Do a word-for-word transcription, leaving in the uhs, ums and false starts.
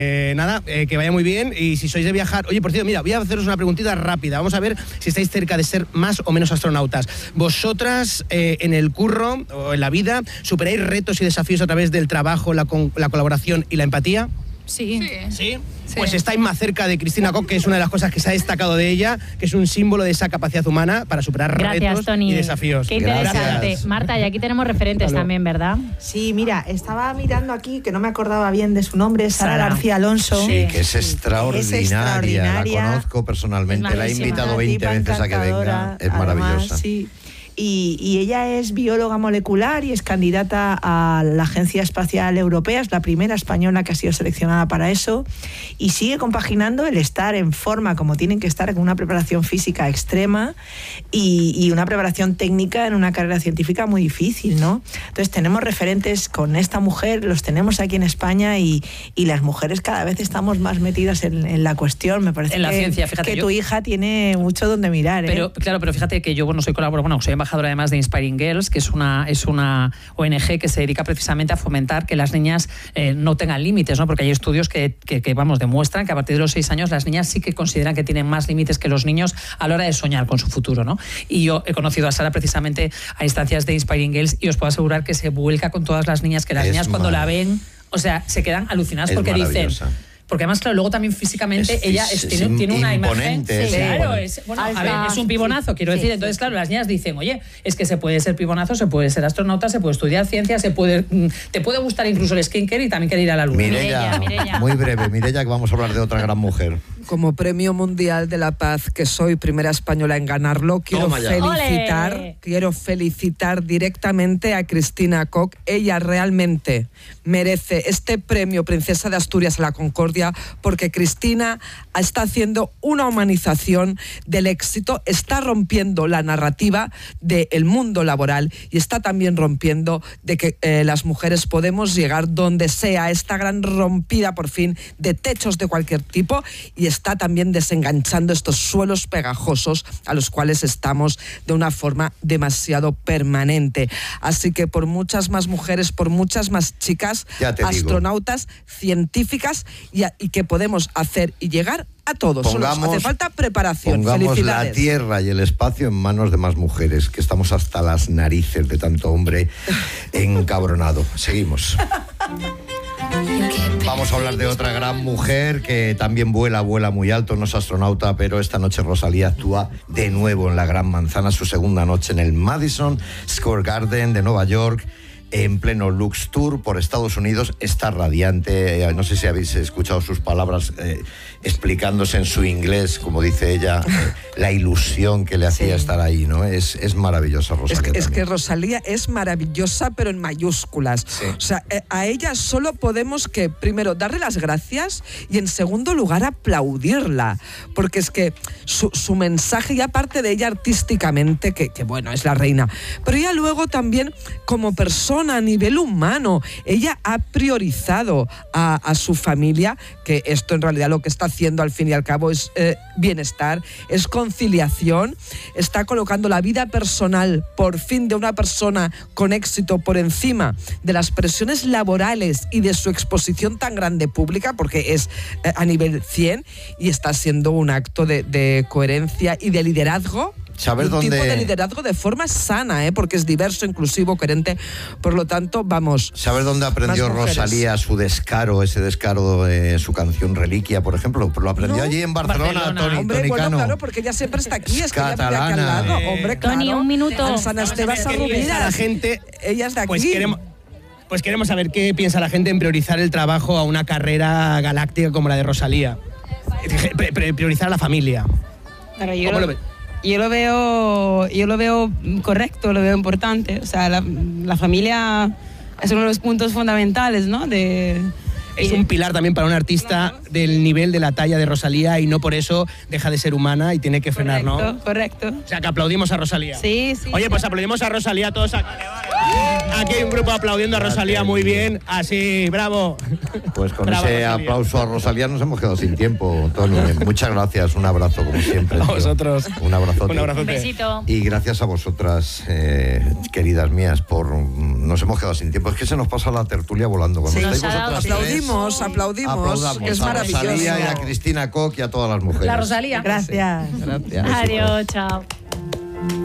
Eh, nada, eh, que vaya muy bien. Y si sois de viajar... Oye, por cierto, mira, voy a haceros una preguntita rápida. Vamos a ver si estáis cerca de ser más o menos astronautas. ¿Vosotras eh, en el curro o en la vida superáis retos y desafíos a través del trabajo, la, con, la colaboración y la empatía? Sí. ¿Sí? ¿Sí? Pues estáis más cerca de Cristina Koch, que es una de las cosas que se ha destacado de ella, que es un símbolo de esa capacidad humana para superar Gracias, retos Tony. y desafíos. Qué interesante. Gracias. Marta, y aquí tenemos referentes Hasta luego. también, ¿verdad? Sí, mira, estaba mirando aquí, que no me acordaba bien de su nombre, Sara, Sara. García Alonso. Sí, que es extraordinaria, Es extraordinaria. la conozco personalmente, Es la he malísima. invitado Una veinte tipa veces a que venga, encantadora, es maravillosa. además, sí. Y, y ella es bióloga molecular y es candidata a la Agencia Espacial Europea, es la primera española que ha sido seleccionada para eso, y sigue compaginando el estar en forma como tienen que estar, con una preparación física extrema y, y una preparación técnica en una carrera científica muy difícil, ¿no? Entonces tenemos referentes con esta mujer, los tenemos aquí en España, y, y las mujeres cada vez estamos más metidas en, en la cuestión. Me parece En la que, ciencia, fíjate, que yo- tu hija tiene mucho donde mirar, ¿eh? Pero claro, pero fíjate que yo bueno soy colaboradora, bueno, soy embajadora además de Inspiring Girls, que es una es una O N G que se dedica precisamente a fomentar que las niñas eh, no tengan límites, ¿no? Porque hay estudios que, que, que vamos demuestran que a partir de los seis años las niñas sí que consideran que tienen más límites que los niños a la hora de soñar con su futuro, ¿no? Y yo he conocido a Sara precisamente a instancias de Inspiring Girls y os puedo asegurar que se vuelca con todas las niñas, que las Es niñas cuando la mar- ven, o sea, se quedan alucinadas Es porque dicen. maravillosa. Porque además, claro, luego también físicamente Es- ella es- es- tiene, es tiene una imponente, imagen. es Claro, imponente. es, bueno, Alta. a ver, es un pibonazo, quiero Sí, decir. sí, Entonces, sí. claro, las niñas dicen, oye, es que se puede ser pibonazo, se puede ser astronauta, se puede estudiar ciencia, se puede, mm, te puede gustar incluso el skincare y también querer ir a la luna. Mireia, Mireia, Mireia. muy breve, Mireia, que vamos a hablar de otra gran mujer. Como Premio Mundial de la Paz, que soy primera española en ganarlo, quiero Toma ya. felicitar, ¡Ole! quiero felicitar directamente a Cristina Koch. Ella realmente merece este premio Princesa de Asturias a la Concordia, porque Cristina está haciendo una humanización del éxito, está rompiendo la narrativa del mundo laboral y está también rompiendo de que eh, las mujeres podemos llegar donde sea, esta gran rompida por fin de techos de cualquier tipo, y está también desenganchando estos suelos pegajosos a los cuales estamos de una forma demasiado permanente. Así que por muchas más mujeres, por muchas más chicas, Ya te digo. astronautas, científicas, y, a- y que podemos hacer y llegar a todos. Solo nos hace falta preparación. Pongamos la Felicidades. tierra y el espacio en manos de más mujeres, que estamos hasta las narices de tanto hombre encabronado. Seguimos. Vamos a hablar de otra gran mujer que también vuela, vuela muy alto, no es astronauta, pero esta noche Rosalía actúa de nuevo en la Gran Manzana, su segunda noche en el Madison Square Garden de Nueva York, en pleno Lux Tour por Estados Unidos. Está radiante, eh, no sé si habéis escuchado sus palabras eh, explicándose en su inglés, como dice ella, eh, la ilusión que le hacía Sí. estar ahí, ¿no? Es, es maravillosa Rosalía. Es que, es que también. Rosalía es maravillosa, pero en mayúsculas. Sí. O sea, eh, a ella solo podemos que, primero, darle las gracias y, en segundo lugar, aplaudirla. Porque es que su, su mensaje, y aparte de ella artísticamente, que, que bueno, es la reina, pero ella luego también como persona, a nivel humano, ella ha priorizado a, a su familia, que esto en realidad lo que está haciendo al fin y al cabo es eh, bienestar, es conciliación, está colocando la vida personal por fin de una persona con éxito por encima de las presiones laborales y de su exposición tan grande pública, porque es eh, a nivel cien, y está siendo un acto de, de coherencia y de liderazgo. ¿Sabes un dónde- tipo de liderazgo de forma sana, ¿eh? Porque es diverso, inclusivo, coherente. Por lo tanto, vamos. ¿Sabes dónde aprendió más mujeres. Rosalía su descaro, ese descaro de su canción Reliquia, por ejemplo? Pues lo aprendió No. allí en Barcelona, Barcelona. Tony, Hombre, Tony bueno, Cano. claro, porque ella siempre está aquí, es que ella vive aquí al Catalana. lado. Eh, Hombre, Tony, claro. un minuto. En San Esteban Vamos a ver qué piensa Sarrubidas. la gente. Ella es de aquí. Pues queremos, pues queremos saber qué piensa la gente en priorizar el trabajo a una carrera galáctica como la de Rosalía. Pre- pre- priorizar a la familia. Claro, yo ¿Cómo lo, lo ves? yo lo veo, yo lo veo correcto, lo veo importante. O sea, la, la familia es uno de los puntos fundamentales, ¿no? De, Es un pilar también para un artista del nivel de la talla de Rosalía, y no por eso deja de ser humana y tiene que frenar, correcto, ¿no? correcto. O sea, que aplaudimos a Rosalía. Sí, sí. Oye, pues aplaudimos a Rosalía todos aquí. Aquí hay un grupo aplaudiendo a Rosalía muy bien. Así, bravo. Pues con Bravo, ese Rosalía. aplauso a Rosalía nos hemos quedado sin tiempo, Tony. Muchas gracias, un abrazo como siempre. A tío. vosotros. Un abrazote. Un abrazote. Un besito. Y gracias a vosotras, eh, queridas mías, por nos hemos quedado sin tiempo. Es que se nos pasa la tertulia volando. Cuando Sí. estáis Nos ha dado vosotras tres, Aplaudimos, aplaudimos, aplaudamos que es a maravilloso. Rosalía y a Cristina Koch y a todas las mujeres. La Rosalía. Gracias. Gracias. Adiós, chao.